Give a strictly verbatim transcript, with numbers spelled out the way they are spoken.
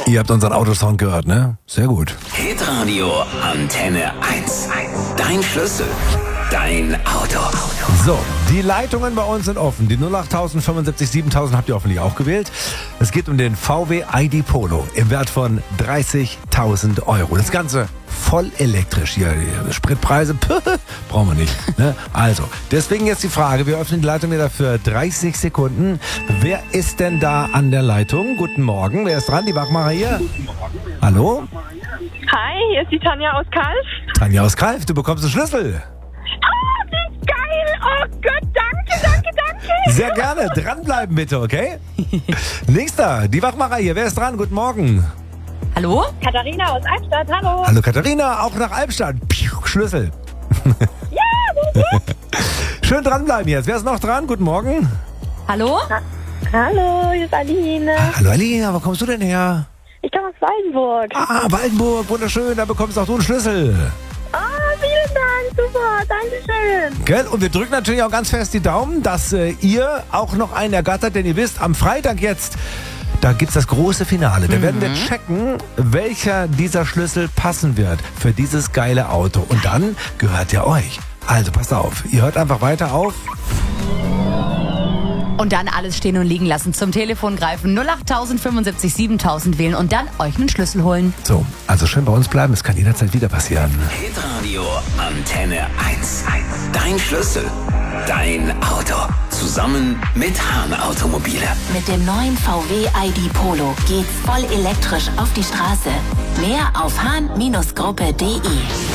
Ihr habt unseren Autosound gehört, ne? Sehr gut. Hitradio Antenne eins. Dein Schlüssel. Dein Auto. So, die Leitungen bei uns sind offen. Die null acht fünfundsiebzig siebentausend habt ihr hoffentlich auch gewählt. Es geht um den V W I D Polo im Wert von dreißigtausend Euro. Das Ganze voll elektrisch. Hier, die Spritpreise, brauchen wir nicht. Ne? Also, deswegen jetzt die Frage. Wir öffnen die Leitung wieder für dreißig Sekunden. Wer ist denn da an der Leitung? Guten Morgen. Wer ist dran? Die Wachmacher hier? Hallo? Hi, hier ist die Tanja aus Kalf. Tanja aus Kalf, du bekommst einen Schlüssel. Oh, wie geil! Oh Gott, danke, danke, danke! Sehr gerne. Dranbleiben bitte, okay? Nächster, die Wachmacher hier. Wer ist dran? Guten Morgen. Hallo? Katharina aus Albstadt, hallo. Hallo Katharina, auch nach Albstadt. Piu, Schlüssel. Ja, wo geht's? Schön dranbleiben jetzt. Wer ist noch dran? Guten Morgen. Hallo? Hallo, hier ist Aline. Hallo Alina, wo kommst du denn her? Ich komme aus Waldenburg. Ah, Waldenburg, wunderschön. Da bekommst auch du einen Schlüssel. Ah, vielen Dank, super, danke schön. Gell? Und wir drücken natürlich auch ganz fest die Daumen, dass äh, ihr auch noch einen ergattert, denn ihr wisst, am Freitag jetzt, da gibt's das große Finale. Da mhm. werden wir checken, welcher dieser Schlüssel passen wird für dieses geile Auto. Und dann gehört der euch. Also passt auf, ihr hört einfach weiter auf. Und dann alles stehen und liegen lassen, zum Telefon greifen, null acht fünfundsiebzig siebentausend wählen und dann euch einen Schlüssel holen. So, also schön bei uns bleiben, es kann jederzeit wieder passieren. Hitradio Antenne eins. Dein Schlüssel. Dein Auto. Zusammen mit Hahn Automobile. Mit dem neuen V W I D Polo geht's voll elektrisch auf die Straße. Mehr auf hahn Gruppe punkt de.